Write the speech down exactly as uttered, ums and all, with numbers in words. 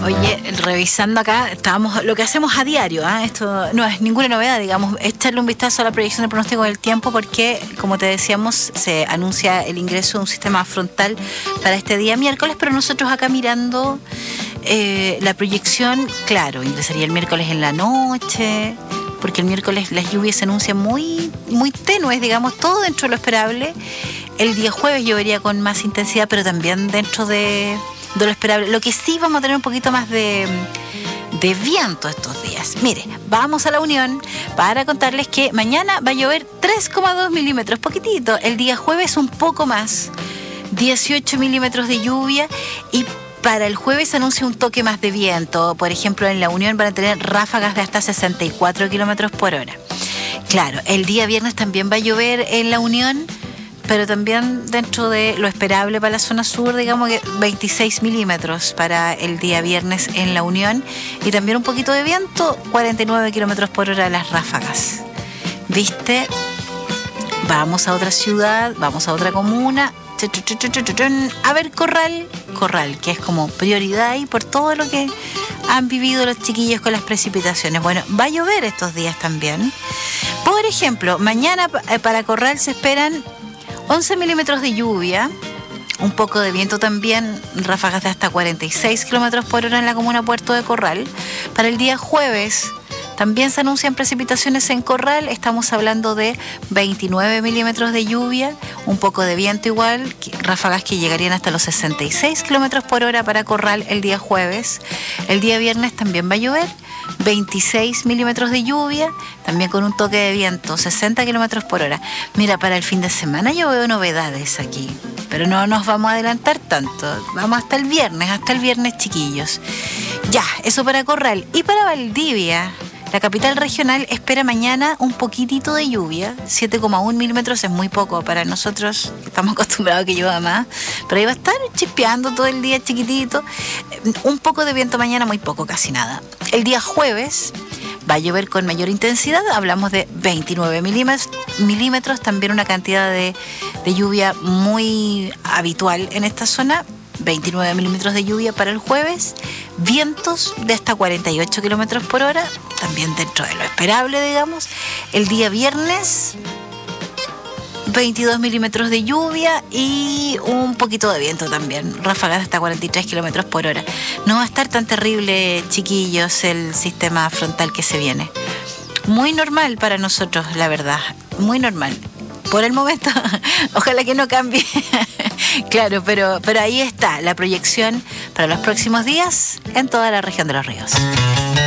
Oye, revisando acá, estábamos, lo que hacemos a diario, ¿eh? Esto no es ninguna novedad, digamos, echarle un vistazo a la proyección de pronóstico del tiempo porque, como te decíamos, se anuncia el ingreso de un sistema frontal para este día miércoles, pero nosotros acá mirando eh, la proyección, claro, ingresaría el miércoles en la noche, porque el miércoles las lluvias se anuncian muy, muy tenues, digamos, todo dentro de lo esperable. El día jueves llovería con más intensidad, pero también dentro de... de lo esperable. Lo que sí vamos a tener un poquito más de, de viento estos días. Mire, vamos a la Unión para contarles que mañana va a llover tres coma dos milímetros, poquitito. El día jueves un poco más, dieciocho milímetros de lluvia, y para el jueves anuncia un toque más de viento. Por ejemplo, en la Unión van a tener ráfagas de hasta sesenta y cuatro kilómetros por hora. Claro, el día viernes también va a llover en la Unión, pero también dentro de lo esperable para la zona sur, digamos que veintiséis milímetros para el día viernes en la Unión, y también un poquito de viento, cuarenta y nueve kilómetros por hora las ráfagas. ¿Viste? Vamos a otra ciudad, vamos a otra comuna. A ver, Corral, Corral, que es como prioridad ahí por todo lo que han vivido los chiquillos con las precipitaciones. Bueno, va a llover estos días también. Por ejemplo, mañana para Corral se esperan once milímetros de lluvia, un poco de viento también, ráfagas de hasta cuarenta y seis kilómetros por hora en la comuna Puerto de Corral. Para el día jueves también se anuncian precipitaciones en Corral, estamos hablando de veintinueve milímetros de lluvia, un poco de viento igual, ráfagas que llegarían hasta los sesenta y seis kilómetros por hora para Corral el día jueves. El día viernes también va a llover, veintiséis milímetros de lluvia, también con un toque de viento, sesenta kilómetros por hora. Mira, para el fin de semana yo veo novedades aquí, pero no nos vamos a adelantar tanto. Vamos hasta el viernes, hasta el viernes, chiquillos. Ya, eso para Corral. Y para Valdivia, la capital regional espera mañana un poquitito de lluvia, siete coma uno milímetros, es muy poco para nosotros, estamos acostumbrados a que llueva más, pero ahí va a estar chispeando todo el día chiquitito. Un poco de viento mañana, muy poco, casi nada. El día jueves va a llover con mayor intensidad, hablamos de veintinueve milímetros, también una cantidad de, de lluvia muy habitual en esta zona. veintinueve milímetros de lluvia para el jueves, vientos de hasta cuarenta y ocho kilómetros por hora, también dentro de lo esperable, digamos. El día viernes, veintidós milímetros de lluvia y un poquito de viento también, ráfagas de hasta cuarenta y tres kilómetros por hora. No va a estar tan terrible, chiquillos, el sistema frontal que se viene. Muy normal para nosotros, la verdad, muy normal. Por el momento, ojalá que no cambie. Claro, pero, pero ahí está la proyección para los próximos días en toda la región de Los Ríos.